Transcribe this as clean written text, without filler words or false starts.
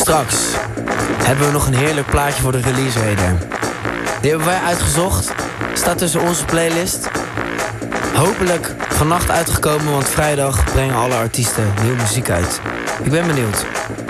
Straks hebben we nog een heerlijk plaatje voor de release radar. Die hebben wij uitgezocht. Staat tussen onze playlist. Hopelijk vannacht uitgekomen, want vrijdag brengen alle artiesten nieuwe muziek uit. Ik ben benieuwd.